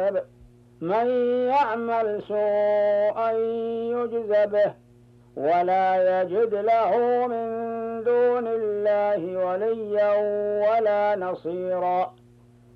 من يعمل سوءا يجز به ولا يجد له من دون الله وليا ولا نصيرا.